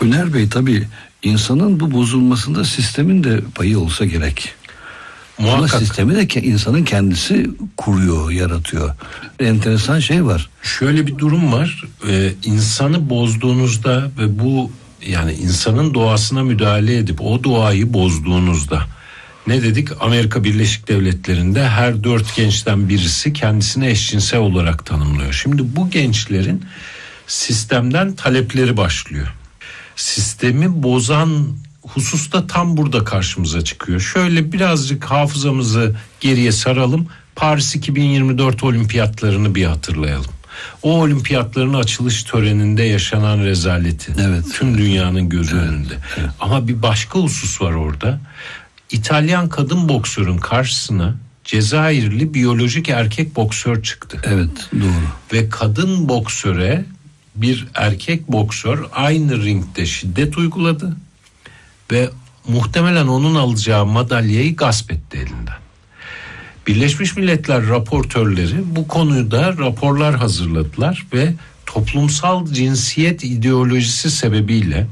Öner Bey, tabii insanın bu bozulmasında sistemin de payı olsa gerek. Muhakkak. Ama sistemi de insanın kendisi kuruyor, yaratıyor. Enteresan şey var. Şöyle bir durum var. İnsanı bozduğunuzda ve bu, yani insanın doğasına müdahale edip o doğayı bozduğunuzda, ne dedik? Amerika Birleşik Devletleri'nde her 4 gençten birisi kendisini eşcinsel olarak tanımlıyor. Şimdi bu gençlerin sistemden talepleri başlıyor. Sistemi bozan husus da tam burada karşımıza çıkıyor. Şöyle birazcık hafızamızı geriye saralım. Paris 2024 olimpiyatlarını bir hatırlayalım. O olimpiyatların açılış töreninde yaşanan rezaleti. Evet. Tüm dünyanın gözü önünde. Evet. Ama bir başka husus var orada. İtalyan kadın boksörün karşısına Cezayirli biyolojik erkek boksör çıktı. Evet, doğru. Ve kadın boksöre bir erkek boksör aynı ringde şiddet uyguladı ve muhtemelen onun alacağı madalyayı gasp etti elinden. Birleşmiş Milletler raportörleri bu konuda raporlar hazırladılar ve toplumsal cinsiyet ideolojisi sebebiyle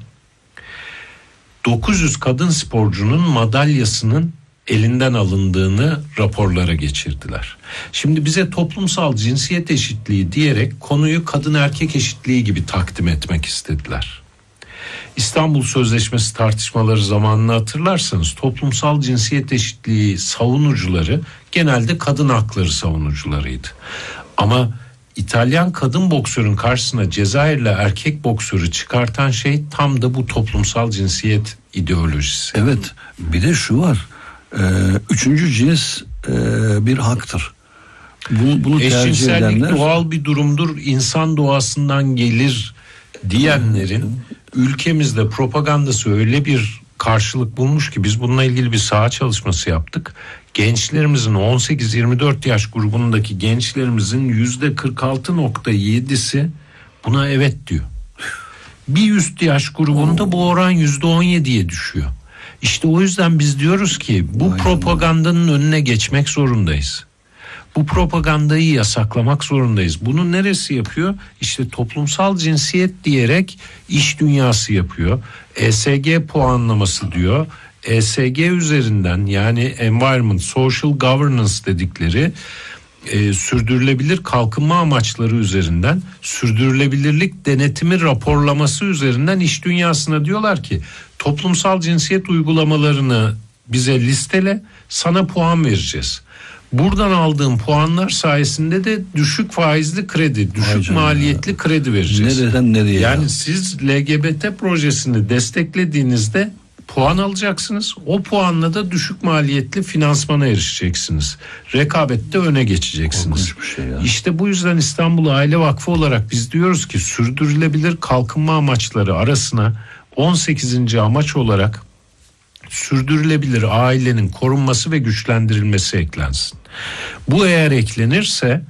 900 kadın sporcunun madalyasının elinden alındığını raporlara geçirdiler. Şimdi bize toplumsal cinsiyet eşitliği diyerek konuyu kadın erkek eşitliği gibi takdim etmek istediler. İstanbul Sözleşmesi tartışmaları zamanını hatırlarsanız toplumsal cinsiyet eşitliği savunucuları genelde kadın hakları savunucularıydı. Ama İtalyan kadın boksörün karşısına Cezayirli erkek boksörü çıkartan şey tam da bu toplumsal cinsiyet ideolojisi. Evet, bir de şu var. Üçüncü cins bir haktır. Bunu tercih edenler... Eşcinsellik doğal bir durumdur, insan doğasından gelir diyenlerin ülkemizde propagandası öyle bir karşılık bulmuş ki biz bununla ilgili bir saha çalışması yaptık. Gençlerimizin 18-24 yaş grubundaki gençlerimizin %46.7'si buna evet diyor. Bir üst yaş grubunda bu oran %17'ye düşüyor. İşte o yüzden biz diyoruz ki bu propagandanın önüne geçmek zorundayız. Bu propagandayı yasaklamak zorundayız. Bunu neresi yapıyor? İşte toplumsal cinsiyet diyerek iş dünyası yapıyor. ESG puanlaması diyor. ESG üzerinden, yani Environment, Social Governance dedikleri sürdürülebilir kalkınma amaçları üzerinden, sürdürülebilirlik denetimi raporlaması üzerinden iş dünyasına diyorlar ki toplumsal cinsiyet uygulamalarını bize listele, sana puan vereceğiz. Buradan aldığım puanlar sayesinde de düşük faizli kredi, düşük maliyetli kredi vereceğiz. Nereden nereye? Yani siz LGBT projesini desteklediğinizde puan alacaksınız. O puanla da düşük maliyetli finansmana erişeceksiniz. Rekabette öne geçeceksiniz. İşte bu yüzden İstanbul Aile Vakfı olarak biz diyoruz ki sürdürülebilir kalkınma amaçları arasına 18. amaç olarak sürdürülebilir ailenin korunması ve güçlendirilmesi eklensin. Bu eğer eklenirse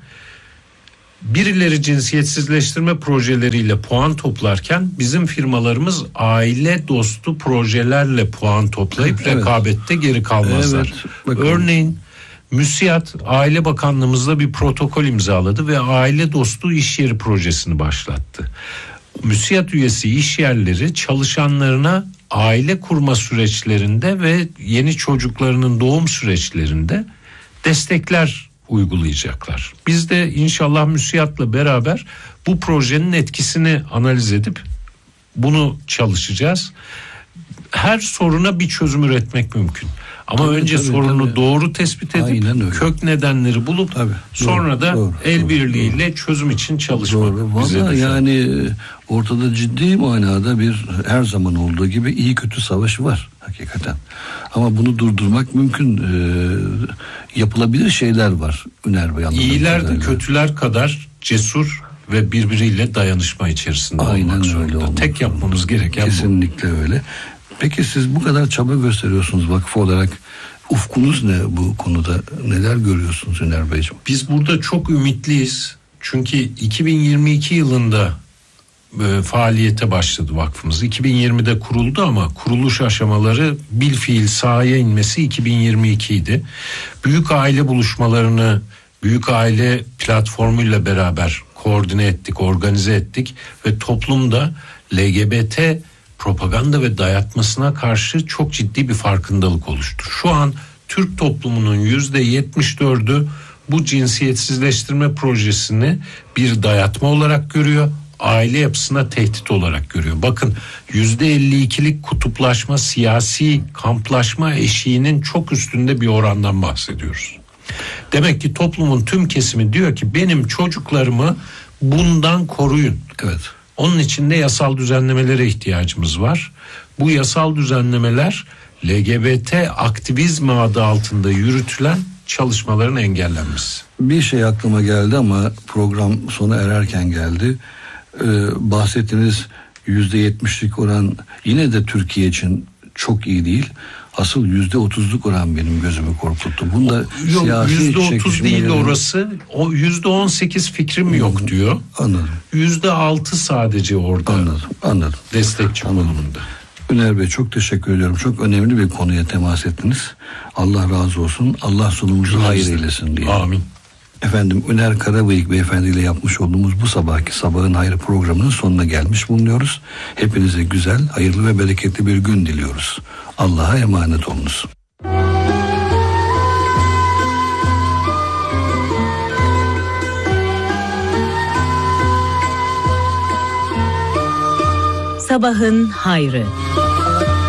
birileri cinsiyetsizleştirme projeleriyle puan toplarken bizim firmalarımız aile dostu projelerle puan toplayıp rekabette geri kalmazlar. Örneğin MÜSİAD Aile Bakanlığımızla bir protokol imzaladı ve aile dostu iş yeri projesini başlattı. MÜSİAD üyesi iş yerleri çalışanlarına aile kurma süreçlerinde ve yeni çocuklarının doğum süreçlerinde destekler uygulayacaklar. Biz de inşallah MÜSİAD'la beraber bu projenin etkisini analiz edip bunu çalışacağız. Her soruna bir çözüm üretmek mümkün. Ama önce sorunu doğru tespit edip kök nedenleri bulup sonra da el birliğiyle çözüm için çalışmak. Vallahi yani ortada ciddi manada bir, her zaman olduğu gibi iyi kötü savaş var hakikaten. Ama bunu durdurmak mümkün. Yapılabilir şeyler var Öner Bey. İyiler de kötüler kadar cesur ve birbiriyle dayanışma içerisinde olmak zorunda. Tek yapmamız gereken kesinlikle öyle. Peki siz bu kadar çaba gösteriyorsunuz vakıf olarak. Ufkunuz ne bu konuda? Neler görüyorsunuz Öner Beyciğim? Biz burada çok ümitliyiz. Çünkü 2022 yılında faaliyete başladı vakfımız. 2020'de kuruldu ama kuruluş aşamaları bilfiil sahaya inmesi 2022 idi. Büyük aile buluşmalarını Büyük Aile platformuyla beraber koordine ettik, organize ettik ve toplumda LGBT propaganda ve dayatmasına karşı çok ciddi bir farkındalık oluştu. Şu an Türk toplumunun %74'ü bu cinsiyetsizleştirme projesini bir dayatma olarak görüyor. Aile yapısına tehdit olarak görüyor. Bakın %52'lik kutuplaşma, siyasi kamplaşma eşiğinin çok üstünde bir orandan bahsediyoruz. Demek ki toplumun tüm kesimi diyor ki benim çocuklarımı bundan koruyun. Evet. Onun için de yasal düzenlemelere ihtiyacımız var. Bu yasal düzenlemeler LGBT aktivizmi adı altında yürütülen çalışmaların engellenmesi. Bir şey aklıma geldi ama program sona ererken geldi. Bahsettiğiniz %70'lik oran yine de Türkiye için çok iyi değil. Asıl %30'luk oran benim gözümü korkuttu. Bunda siyasi %30 değil orası. O %18 fikrim yok diyor. Anladım. %6 sadece orada. Anladım. Destekçi konumunda. Üner Bey çok teşekkür ediyorum. Çok önemli bir konuya temas ettiniz. Allah razı olsun. Allah sonumuzu hayır eylesin diye. Amin. Efendim Üner Karabıyık Beyefendi ile yapmış olduğumuz bu sabahki Sabahın Hayrı programının sonuna gelmiş bulunuyoruz. Hepinize güzel, hayırlı ve bereketli bir gün diliyoruz. Allah'a emanet olunuz. Sabahın Hayrı.